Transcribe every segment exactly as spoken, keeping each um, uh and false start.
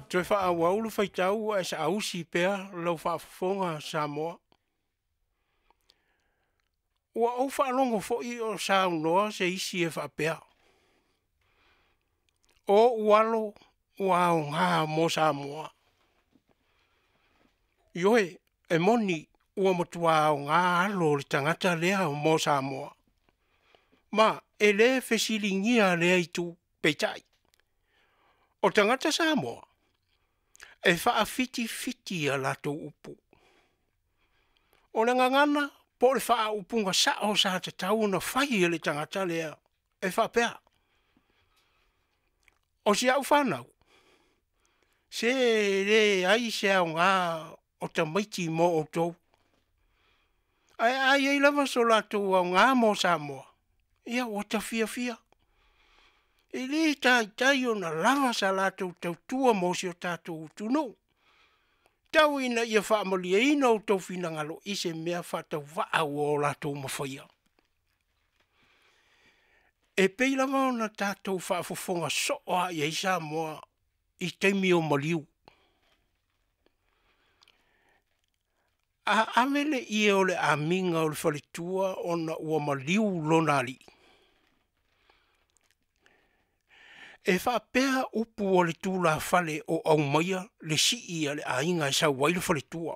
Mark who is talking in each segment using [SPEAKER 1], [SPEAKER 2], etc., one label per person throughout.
[SPEAKER 1] Toi wha a waulu whai tau e sa ausi pēr lau whaafonga Samoa. Ua au whaalongo fo i o sa noa se isi e wha pēr. O ualo ua o ngā mo Samoa. Ioe, e moni ua motua o ngā alo le tangata lea o mo Samoa. Ma, e le fesilingia lea i tu peitai. O tangata Samoa, e wha fiti fiti a lato upu. O le ngangana, po le wha upunga sa o sa te tau na whai e le tangata lea, e wha pēr. O si au whanau, se le ai se au ngā o ta maiti mo o tau. Ai ai ei lava so lato au ngā mo Samoa. Ia o ta fia fia. E le tai tai o na lava sa lato tau tua mo si o tātou tunu. Tau ina ia wha amali e ina o tau fina ngalo i se mea wha tau waa o lato mawhaia. E pei lava o na tātou wha fofonga soa i eisa moa i teimi o maliu. A amele i o le aminga o le whalitua o na ua maliu lonali. E wha pēr upu o le tūla whale o au maia le si i a le ainga e sa waile whalitua.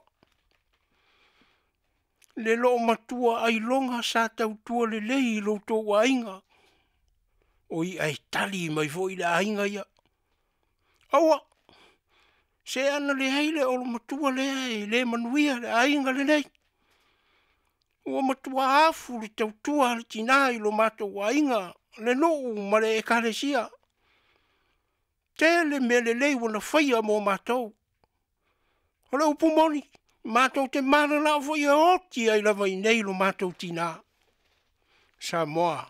[SPEAKER 1] Le lo matua ai longa sa tau tua le lei lo tō ainga. O i ai tali mai fo i le ainga ia. Aua, se ana le heile o lo matua le ai le manuia le ainga le nei. Ua matua afu le tau tua le tina i lo mato ainga le no ma le ekalesia. Tele me le lei wana whaia mō mātou. Hala upu moni, mātou te mana la fo i oti ai lava i nei lo mātou tina. Samoa.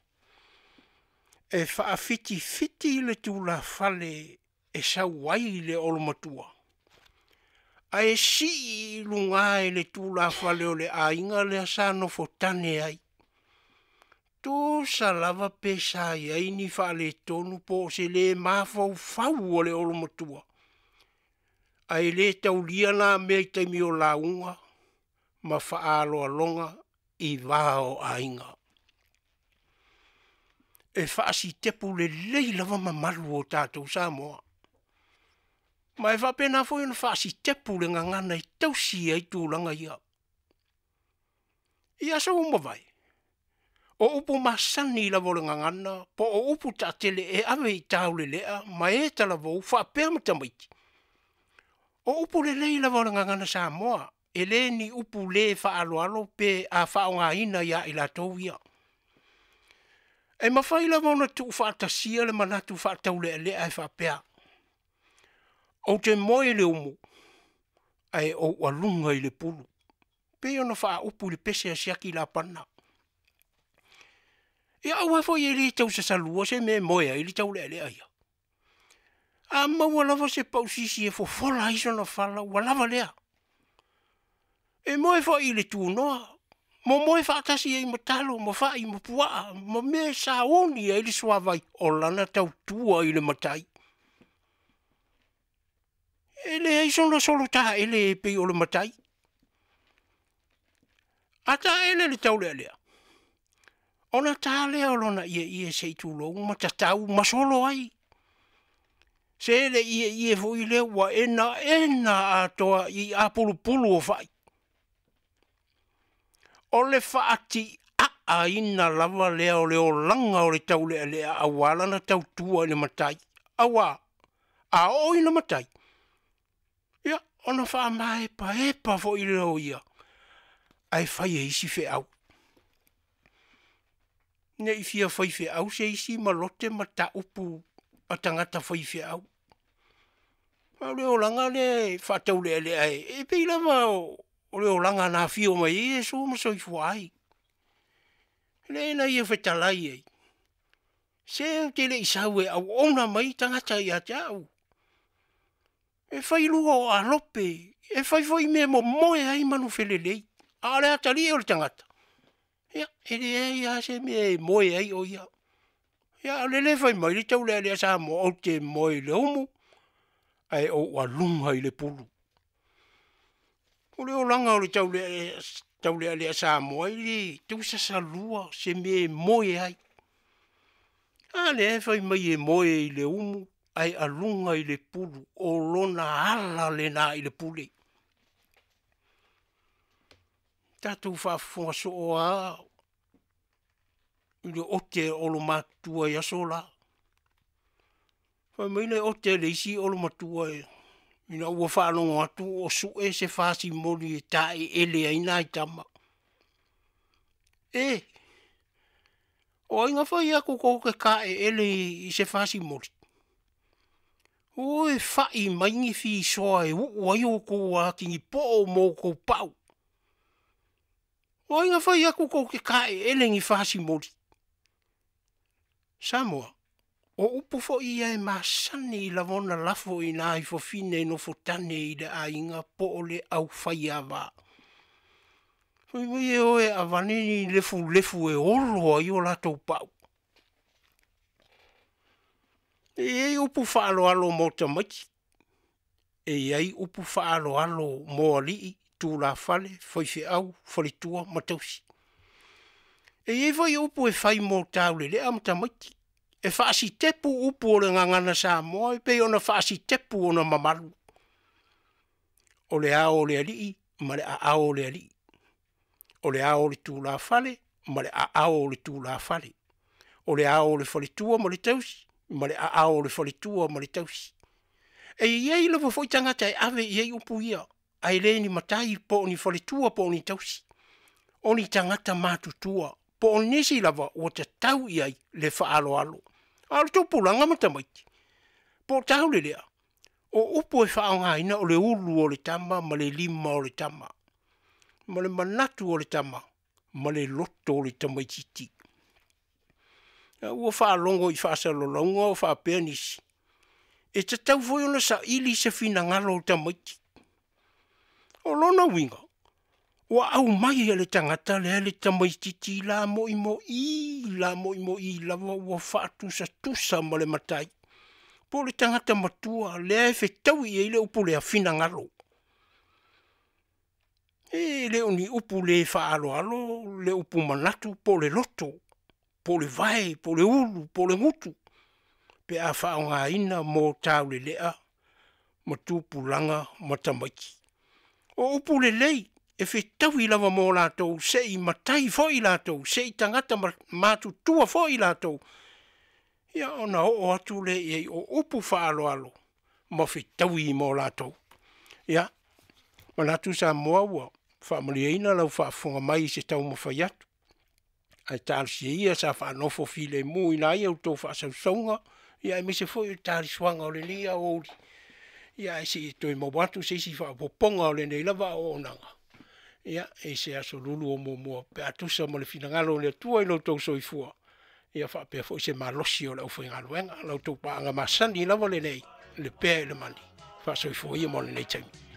[SPEAKER 1] E wha fiti fiti le tūla whale e sa wai le olo matua. A e si lunga e le tūla whale o le ainga le asano fo tane ai. Tō sa lava pe sa iai ni whaale tonu po se le mawhau whau o le olo matua. Ai le tau lia nā mea i taimi o launga, ma whaalo alonga i wāo ainga. E whaasi tepu le lei lava mamalu o tātou Samoa. Ma e whapena fo na whaasi tepu le ngangana i tausi ai tūlanga ia. I asa umawai. O upu masani la vole ngangana, po o upu ta tele e ave i tau le lea, ma e tala vau whapea matamaiti. O upu le lei la vole ngangana Samoa, e le ni upu le whaalo alo pe a whaonga ina ia i la tau ia. E mawhai la vau na tu whaatasia le manatu whaatau le lea e whapea. O te moe le umu, ai o alunga i le pulu. Pe ona wha upu le pese a siaki la pana. Ia aua fo i li tau sa salua se me moea i li tau le lea ia. A maua lava se pausisi e fo fola iso na fala ua lava lea. E moe fo i le tu noa. Mo moe fa atasi e matalo, mo fa i mapua, mo me sa oni e li suavai o lana tau tua i le matai. E le iso na solo ta e le pe o le matai. Ata e le le tau le lea. Ona tālea o lona ia ia sei tūlou, ma tatau masolo ai. Se le ia ia fo i lea wa ena ena atoa i apulu pulu o fai. O le faati a a ina lava lea o le o langa o le tau lea lea awala na tau tua le matai. Awa, a o ina matai. Ia, ona wha mai pa epa fo i leo ia. Ai fai e isi fe au. Ne i fia whaiwhi au se isi ma lote ma ta upu a tangata whaiwhi au. Ma leo langa le whatau le le ai. E pei lama o leo langa nā whio mai e so ma soi fuai. Le na ia whetalai ei. Se te le isau e au ona mai tangata i a tau. E whailua o a lope. E whaifoi me mo moe ai manu whelelei. A le atari e o le tangata. Ia, e le e ia se me moe ai o ia. Ia, le le fai mai, le tau le le sa mo o te moe le umu. ai o wa lunga i le pulu. O le o langa o le tau le tau le le sa mo i le tu sa sa lua se me moe ai. A le fai mai e moe i le umu ai a lunga i le pulu o lona ala le na i le pule. Tatou whaafonga so o a i le ote o lo matua i aso la. Whai mai le ote le isi o lo matua e ina ua whaanongo atu o su e se whaasi moni e tae ele a ina i tama. E, o inga whai ako ko ke ka e ele i se whaasi moni. O e whai maingi fi soa e u ai o ko a kingi po o mo ko pau. O inga whai ako ko ke ka e ele i whaasi moni. Samoa, o upu fo ia e masani i la vona lafo i nā i fo fine no fo tane i le a inga po o le au whai a wā. Fai mai e oe a vanini lefu lefu e olo i o lato pau. E ei upu whaalo alo mo tamaki. E ei upu whaalo alo mo alii, tū la fale, whaife au, whalitua, matausi. E ei vai upu e whai mo taule le am tamaki. E whaasi tepu upu o le ngangana sa moa, e pei ona whaasi tepu ona mamaru. O le a o le alii, ma le a a o le alii. O le a o le tū la fale, ma le a a o le tū la fale. O le a o le whalitua ma le tausi, ma le a a o le whalitua ma le tausi. E iei lawa fwoi tangata e ave iei upu ia, ai le ni matai po ni whalitua po ni tausi. O ni tangata mātutua, po ni nisi lawa o te tau iai le whaalo alo. Alo tau pulanga matamaiti. Po tau le lea. O upu e whaonga ina o le ulu o le tama, ma le lima o le tama. Ma le manatu o le tama, ma le loto o le tamaititi. Ua whaalongo i whaasalolonga o whaapea nisi. E te tau foi ona sa ili se fina ngalo o tamaiti. O lona winga. Wa au mai ele tangata le ele tamaititi la mo i mo i, la mo i mo i, la wa whaatu sa tusa ma le matai. Po le tangata matua, le e fe tau i ele upu le a fina ngalo. E le uni upu le whaalo alo, le upu manatu, po le loto, po le vai, po le ulu, po le ngutu. Pe a whaonga ina mo tau le lea, ma tūpu langa matamaiti. O upu le lei, e fe tau i lava mō lātou, se i matai fo i lātou, se i tangata mātu tua fo i lātou. Ia ona o atu le i o upu whaalo alo, ma fe tau i mō lātou. Ia, manatu sa moa ua, whaamali eina lau whaafunga mai se tau ma whai atu. Ai tālisi ia sa whaanofo file mu ina ia uto whaasausonga, ia e mise fo i tāliswanga o le lia o uri. Ia e si toi mawatu se si whaapoponga o le nei lava o onanga. Ia, e se aso lulu o mua pe atusa mo le finangalo le tua i lau soifua. Ia whaapea fo i se malosi o lau whaingaluenga, lau tau paanga masani lava le nei, le pea i le mani. Wha soifua ia mo le nei taimi.